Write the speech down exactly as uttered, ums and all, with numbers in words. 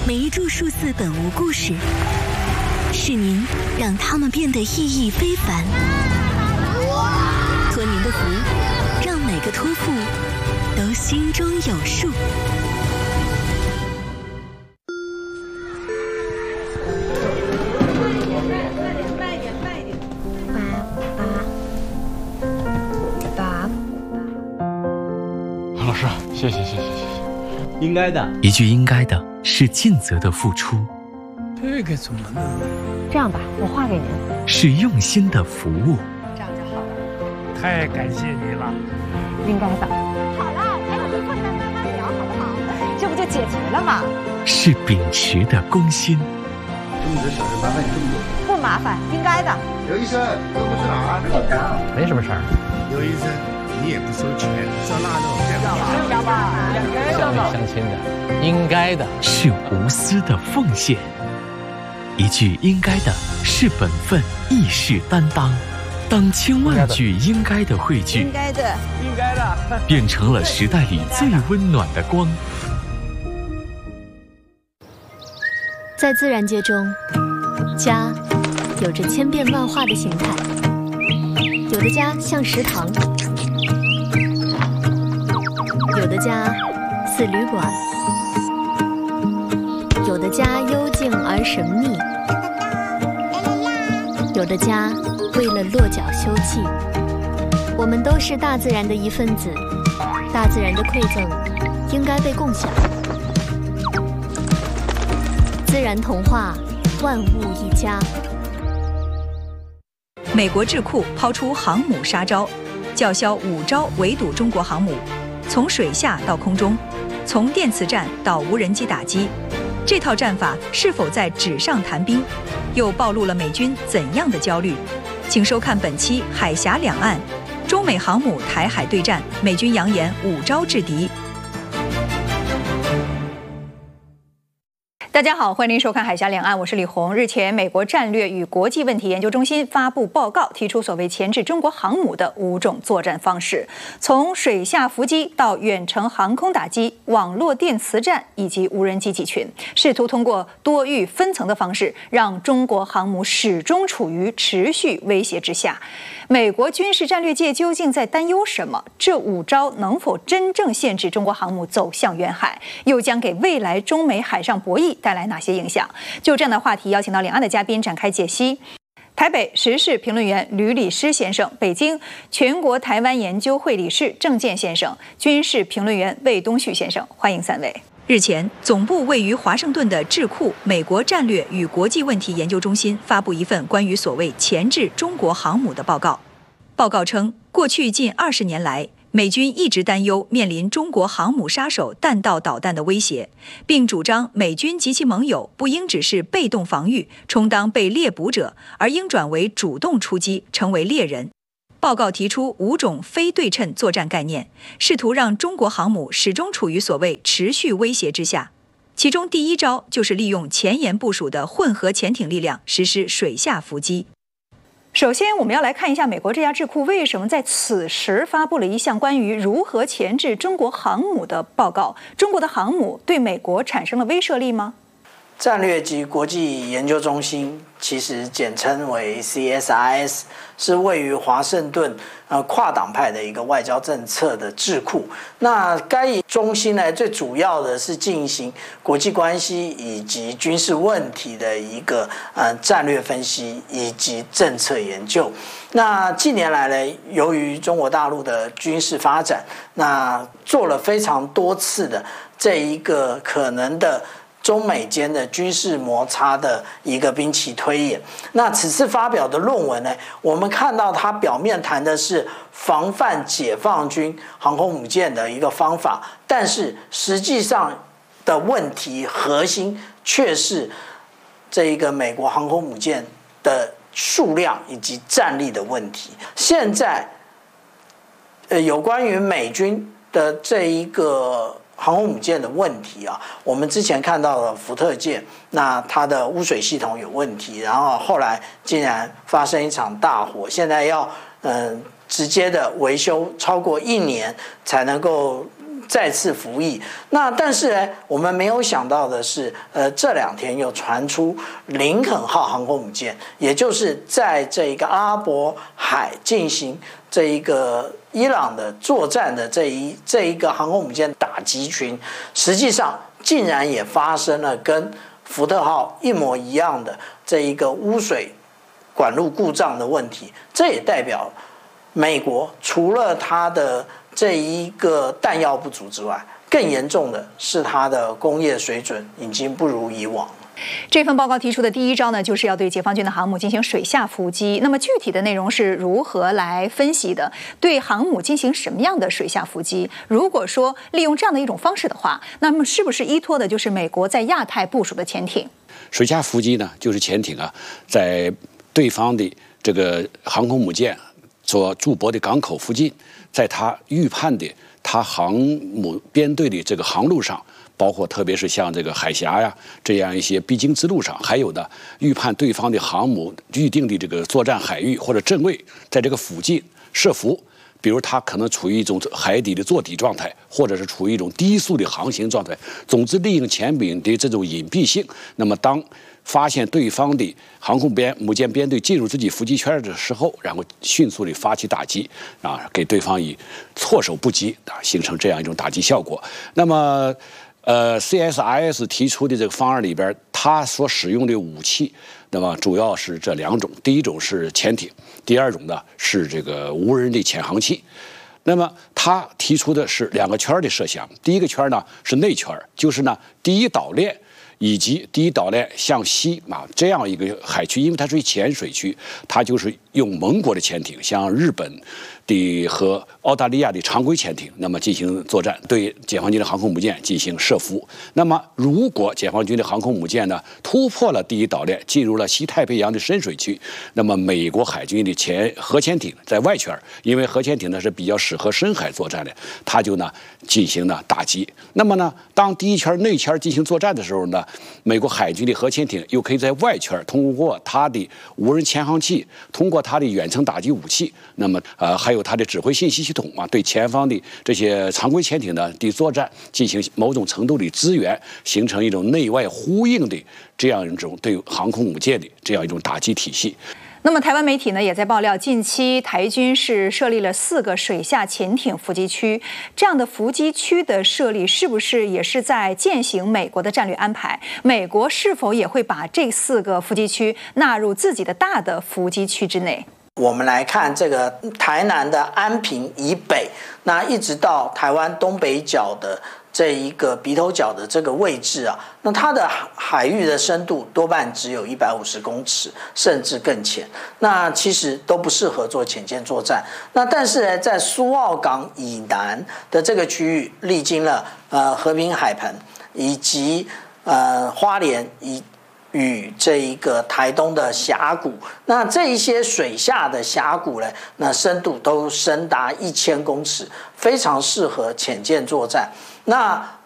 每一株数字本无故事，是您让它们变得意义非凡。托您的福，让每个托付都心中有数。 老师，谢谢谢谢谢谢。 应该的， 一句应该的是尽责的付出， 这个怎么弄？ 这样吧，我画给您。 是用心的服务。 这样就好了。 太感谢你了。 应该的。好了，还有个困难慢慢聊，好不好？这不就解决了吗？ 是秉持的公心。 这么多小事麻烦你这么多。 不麻烦，应该的。 刘医生，都不是哪儿？老家。 没什么事儿。 刘医生，你也不收钱，烧腊肉。 是的吧？ 乡里乡亲的，应该的。 是无私的奉献。一句应该的是本分，义士担当。当千万句应该的汇聚， 应该的， 应该的， 变成了时代里最温暖的光。 在自然界中，家有着千变万化的形态，有的家像食堂，有的家似旅馆，有的家幽静而神秘，有的家为了落脚休憩。我们都是大自然的一份子，大自然的馈赠应该被共享。自然童话，万物一家。 美国智库抛出航母杀招，叫嚣五招围堵中国航母，从水下到空中，从电磁战到无人机打击，这套战法是否在纸上谈兵？又暴露了美军怎样的焦虑？请收看本期《海峡两岸》，中美航母台海对战，美军扬言五招制敌。大家好，欢迎您收看《海峡两岸》，我是李红。日前，美国战略与国际问题研究中心发布报告，提出所谓钳制中国航母的五种作战方式，从水下伏击到远程航空打击、网络电磁战以及无人机集群，试图通过多域分层的方式，让中国航母始终处于持续威胁之下。美国军事战略界究竟在担忧什么？这五招能否真正限制中国航母走向远海？又将给未来中美海上博弈带来哪些影响？就这样的话题，邀请到两岸的嘉宾展开解析。台北时事评论员吕礼诗先生，北京全国台湾研究会理事郑健先生，军事评论员魏东旭先生，欢迎三位。日前，总部位于华盛顿的智库美国战略与国际问题研究中心发布一份关于所谓钳制中国航母的报告。报告称，过去近二十年来，美军一直担忧面临中国航母杀手弹道导弹的威胁，并主张美军及其盟友不应只是被动防御，充当被猎捕者，而应转为主动出击，成为猎人。报告提出五种非对称作战概念，试图让中国航母始终处于所谓持续威胁之下。其中第一招就是利用前沿部署的混合潜艇力量实施水下伏击。首先，我们要来看一下美国这家智库为什么在此时发布了一项关于如何钳制中国航母的报告。中国的航母对美国产生了威慑力吗？ 战略及国际研究中心，其实简称为 C S I S， 是位于华盛顿呃跨党派的一个外交政策的智库。那该中心呢，最主要的是进行国际关系以及军事问题的一个呃战略分析以及政策研究。那近年来呢，由于中国大陆的军事发展，那做了非常多次的这一个可能的中美间的军事摩擦的一个兵棋推演。那此次发表的论文呢，我们看到它表面谈的是防范解放军航空母舰的一个方法，但是实际上的问题核心却是这一个美国航空母舰的数量以及战力的问题。现在呃，有关于美军的这一个航空母舰的问题啊，我们之前看到了福特舰，那它的污水系统有问题，然后后来竟然发生一场大火，现在要嗯、呃、直接的维修超过一年才能够再次服役。那但是呢，我们没有想到的是，呃，这两天又传出林肯号航空母舰，也就是在这一个阿拉伯海进行这一个伊朗的作战的这一这一个航空母舰打击群，实际上竟然也发生了跟福特号一模一样的这一个污水管路故障的问题。这也代表美国除了它的这一个弹药不足之外，更严重的是它的工业水准已经不如以往。 这份报告提出的第一招呢，就是要对解放军的航母进行水下伏击。那么具体的内容是如何来分析的？对航母进行什么样的水下伏击？如果说利用这样的一种方式的话，那么是不是依托的就是美国在亚太部署的潜艇？ 水下伏击呢，就是潜艇啊，在对方的这个航空母舰所驻泊的港口附近，在他预判的他航母编队的这个航路上，包括特别是像这个海峡呀这样一些必经之路上，还有呢预判对方的航母预定的这个作战海域或者阵位，在这个附近设伏。比如它可能处于一种海底的坐底状态，或者是处于一种低速的航行状态。总之，利用潜艇的这种隐蔽性，那么当发现对方的航空编母舰编队进入自己伏击圈的时候，然后迅速的发起打击，啊，给对方以措手不及啊，形成这样一种打击效果。那么，呃 ，C S I S 提出的这个方案里边，它所使用的武器，那么主要是这两种，第一种是潜艇，第二种呢是这个无人的潜航器。那么他提出的是两个圈的设想，第一个圈呢是内圈，就是呢第一岛链以及第一岛链向西啊这样一个海区，因为它属于浅水区，它就是用盟国的潜艇，像日本的和澳大利亚的常规潜艇，那么进行作战，对解放军的航空母舰进行设伏。那么如果解放军的航空母舰呢突破了第一岛链，进入了西太平洋的深水区，那么美国海军的潜核潜艇在外圈，因为核潜艇呢是比较适合深海作战的，它就呢进行了打击。那么呢，当第一圈内圈进行作战的时候呢，美国海军的核潜艇又可以在外圈通过它的无人潜航器，通过它的远程打击武器，那么呃还有它的指挥信息系统啊，对前方的这些常规潜艇呢的作战进行某种程度的支援，形成一种内外呼应的这样一种对航空母舰的这样一种打击体系。 那么台湾媒体呢也在爆料，近期台军是设立了四个水下潜艇伏击区，这样的伏击区的设立是不是也是在践行美国的战略安排？美国是否也会把这四个伏击区纳入自己的大的伏击区之内？ 我们来看这个台南的安平以北，那一直到台湾东北角的这一个鼻头角的这个位置啊，那它的海域的深度多半只有一百五十公尺，甚至更浅。那其实都不适合做潜舰作战。那但是呢，在苏澳港以南的这个区域，历经了呃和平海盆以及呃花莲以。与这一个台东的峡谷，那这一些水下的峡谷呢，那深度都深达一千公尺，非常适合潜舰作战。那